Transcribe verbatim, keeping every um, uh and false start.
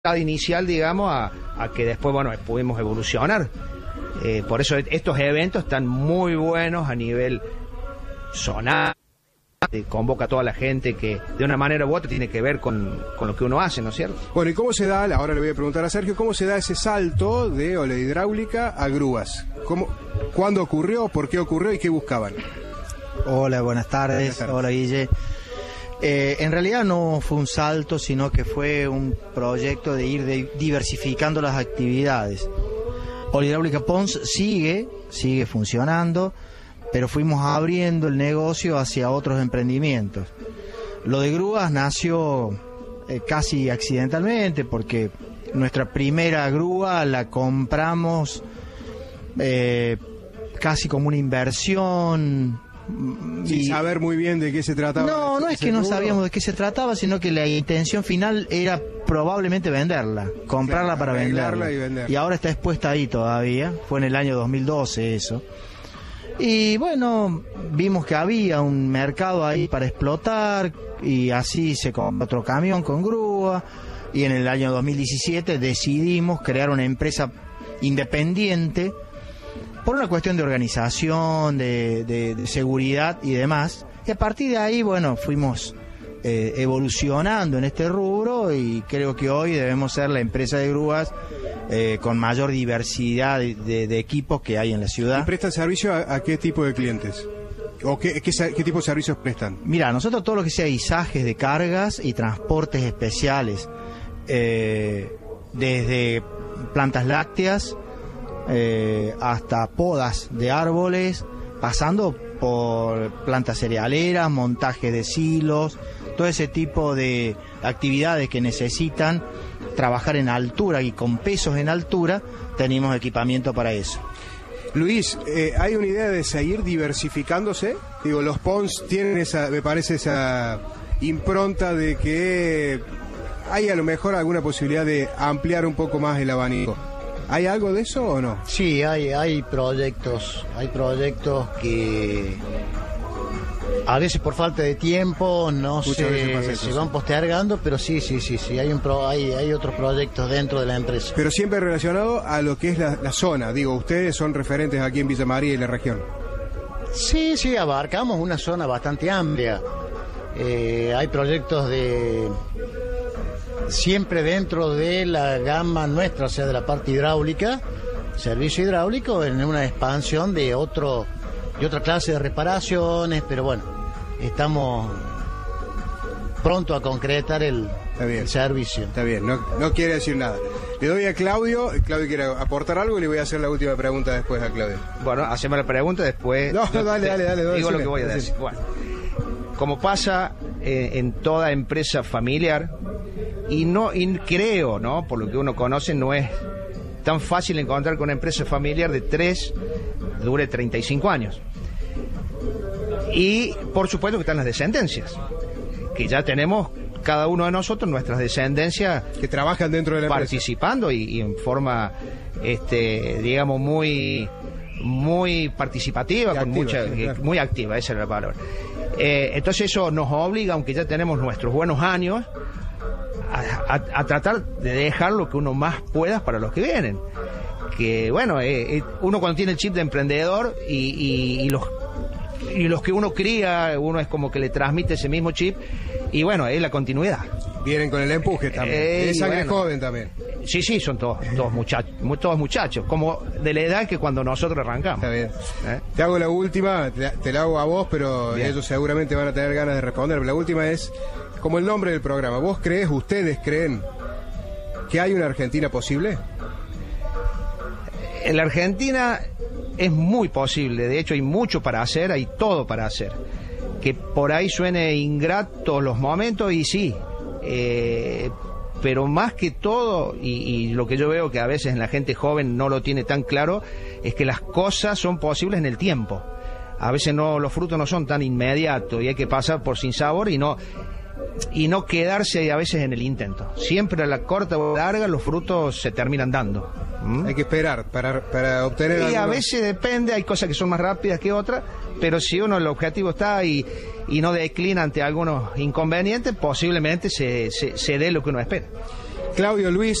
inicial, digamos, a, a que después, bueno, pudimos evolucionar. Eh, por eso estos eventos están muy buenos a nivel zonal, convoca a toda la gente que de una manera u otra tiene que ver con, con lo que uno hace, ¿no es cierto? Bueno, ¿y cómo se da, ahora le voy a preguntar a Sergio, cómo se da ese salto de olehidráulica a grúas? ¿Cómo, ¿Cuándo ocurrió, por qué ocurrió y qué buscaban? Hola, buenas tardes, buenas tardes. Hola Guille. Eh, en realidad no fue un salto, sino que fue un proyecto de ir de, diversificando las actividades. Olehidráulica Pons sigue, sigue funcionando, pero fuimos abriendo el negocio hacia otros emprendimientos. Lo de grúas nació eh, casi accidentalmente, porque nuestra primera grúa la compramos eh, casi como una inversión. Sin y... saber muy bien de qué se trataba. No, no es que no sabíamos de qué se trataba, sino que la intención final era probablemente venderla, comprarla, claro, para venderla. Y, venderla. Y ahora está expuesta ahí todavía, fue en el año dos mil doce eso. Y bueno, vimos que había un mercado ahí para explotar, y así se compró otro camión con grúa, y en el año dos mil diecisiete decidimos crear una empresa independiente por una cuestión de organización, de, de, de seguridad y demás. Y a partir de ahí, bueno, fuimos eh, evolucionando en este rubro, y creo que hoy debemos ser la empresa de grúas eh, con mayor diversidad de, de, de equipos que hay en la ciudad. ¿Y prestan servicio a, a qué tipo de clientes? ¿O qué, qué, qué tipo de servicios prestan? Mira, nosotros todo lo que sea izajes de cargas y transportes especiales, eh, desde plantas lácteas, Eh, hasta podas de árboles, pasando por plantas cerealeras, montaje de silos, todo ese tipo de actividades que necesitan trabajar en altura y con pesos en altura, tenemos equipamiento para eso. Luis, eh, ¿hay una idea de seguir diversificándose? Digo, los Pons tienen esa, me parece, esa impronta de que hay a lo mejor alguna posibilidad de ampliar un poco más el abanico. ¿Hay algo de eso o no? Sí, hay, hay proyectos, hay proyectos que a veces por falta de tiempo no se, se, se van postergando, pero sí, sí, sí, sí, hay un pro, hay, hay otros proyectos dentro de la empresa. Pero siempre relacionado a lo que es la, la zona, digo, ustedes son referentes aquí en Villa María y la región. Sí, sí, abarcamos una zona bastante amplia. Eh, hay proyectos de... siempre dentro de la gama nuestra, o sea, de la parte hidráulica, servicio hidráulico, en una expansión de otro de otra clase de reparaciones, pero bueno, estamos pronto a concretar el, el servicio. Está bien, no, no quiere decir nada. Le doy a Claudio, Claudio quiere aportar algo y le voy a hacer la última pregunta después a Claudio. Bueno, hacemos la pregunta después. No, no dale, dale, dale. Digo lo que voy a decir. Bueno, como pasa eh, en toda empresa familiar, y no y creo, ¿no? Por lo que uno conoce, no es tan fácil encontrar con una empresa familiar de tres dure treinta y cinco años. Y por supuesto que están las descendencias, que ya tenemos cada uno de nosotros nuestras descendencias que trabajan dentro de la participando y, y en forma, este, digamos, muy muy participativa, con activa, mucha, sí, claro. Muy activa, esa es la palabra. Eh, entonces eso nos obliga, aunque ya tenemos nuestros buenos años, A, a, a tratar de dejar lo que uno más pueda para los que vienen. Que bueno, eh, eh, uno cuando tiene el chip de emprendedor y, y, y los y los que uno cría, uno es como que le transmite ese mismo chip, y bueno, es la continuidad. Vienen con el empuje también. Eh, es sangre bueno, joven también. Sí, sí, son todos, todos muchachos, todos muchachos, como de la edad que cuando nosotros arrancamos. Está bien. ¿Eh? Te hago la última, te, te la hago a vos, pero bien, ellos seguramente van a tener ganas de responder. La última es, como el nombre del programa, ¿vos crees, ustedes creen que hay una Argentina posible? En la Argentina es muy posible, de hecho hay mucho para hacer, hay todo para hacer. Que por ahí suene ingrato los momentos, y sí, eh, pero más que todo, y, y lo que yo veo que a veces en la gente joven no lo tiene tan claro, es que las cosas son posibles en el tiempo. A veces no, los frutos no son tan inmediatos y hay que pasar por sinsabor y no... y no quedarse a veces en el intento. Siempre a la corta o larga los frutos se terminan dando. ¿Mm? Hay que esperar para, para obtener y algunos... a veces depende, hay cosas que son más rápidas que otras, pero si uno el objetivo está y, y no declina ante algunos inconvenientes, posiblemente se, se, se dé lo que uno espera. Claudio, Luis,